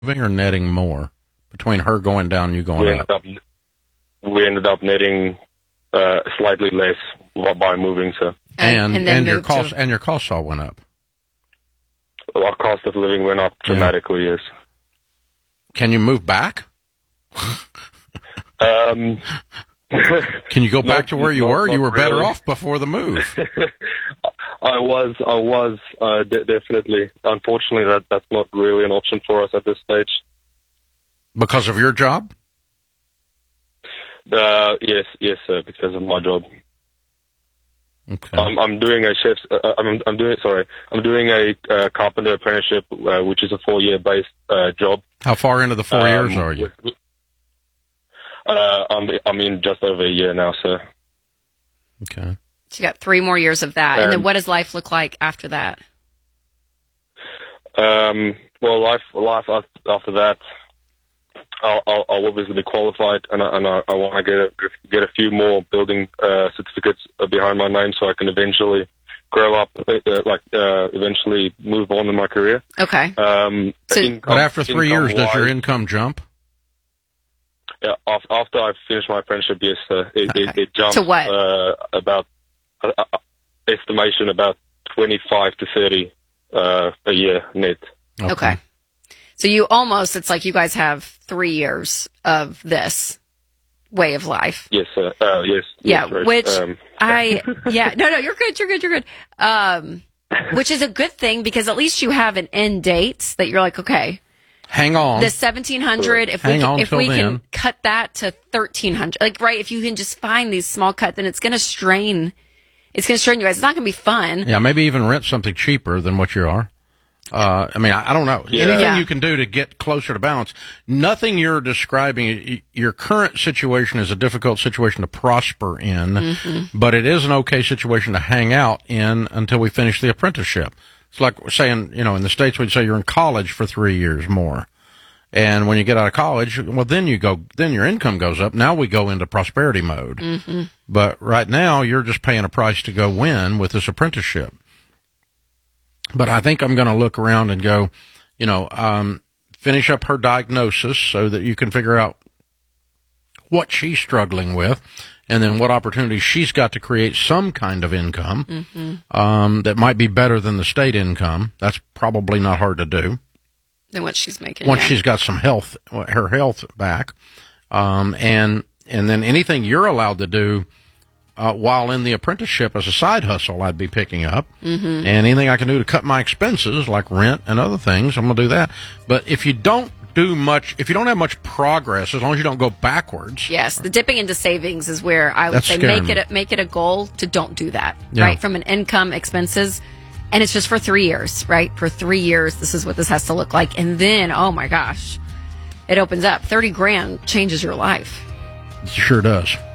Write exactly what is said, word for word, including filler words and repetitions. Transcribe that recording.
or netting more between her going down and you going we up? ended up we ended up netting uh, slightly less by moving. So and and, and, then your moved cost to- and your costs all went up. our cost of living went up dramatically. Yes. Can you move back? Um, Can you go back Not- to where you not- were? You not were better really. off before the move. I was, I was uh, de- definitely. Unfortunately, that that's not really an option for us at this stage. Because of your job? Uh, yes, yes, sir, because of my job. Okay. I'm, I'm doing a chef's. Uh, I'm, I'm doing. Sorry, I'm doing a uh, carpenter apprenticeship, uh, which is a four-year based uh, job. How far into the four Um, years are you? with- Uh, I'm, I'm in just over a year now, sir. Okay. So you got three more years of that. And then Um, what does life look like after that? Um, well, life, life af- after that, I'll, I'll, I'll obviously be qualified, and I, and I, I want to get a, get a few more building uh, certificates behind my name, so I can eventually grow up, uh, like uh, eventually move on in my career. Okay. Um, So- income- But after three years, does your income-wise, income jump? Yeah, af- after I finished my apprenticeship, yes, uh, it, Okay. it, it jumped To what? Uh, about uh, uh, estimation about twenty-five to thirty uh, a year net. Okay. So you almost, it's like you guys have three years of this way of life. Yes, uh, uh, yes. Yeah, yes, right. which Um, I, yeah, no, no, you're good, you're good, you're good. Um, which is a good thing because at least you have an end date that you're like, okay, Hang on. the seventeen hundred, if we Hang can, on if till we can then. cut that to thirteen hundred, like, right, if you can just find these small cuts, then it's going to strain, it's going to strain you guys. It's not going to be fun. Yeah, maybe even rent something cheaper than what you are. Uh, I mean, I, I don't know. Yeah. Anything Yeah. you can do to get closer to balance. Nothing you're describing, y- your current situation is a difficult situation to prosper in, Mm-hmm. but it is an okay situation to hang out in until we finish the apprenticeship. It's like saying, you know, in the States, we'd say you're in college for three years more. And when you get out of college, well, then you go, then your income goes up. Now we go into prosperity mode. Mm-hmm. But right now, you're just paying a price to go win with this apprenticeship. But I think I'm going to look around and go, you know, um, finish up her diagnosis so that you can figure out what she's struggling with and then what opportunities she's got to create some kind of income Mm-hmm. um, that might be better than the state income. That's probably not hard to do. Than what she's making. Once yeah. she's got some health, her health back, um, and and then anything you're allowed to do uh, while in the apprenticeship as a side hustle, I'd be picking up, mm-hmm. and anything I can do to cut my expenses, like rent and other things, I'm gonna do that. But if you don't do much, if you don't have much progress, as long as you don't go backwards, Yes, the dipping into savings is where I would That's say scaring make me. it a, make it a goal to don't do that, Yeah. right? From an income expenses, and it's just for three years, right? For three years, this is what this has to look like, and then oh my gosh, it opens up. Thirty grand changes your life. it sure does.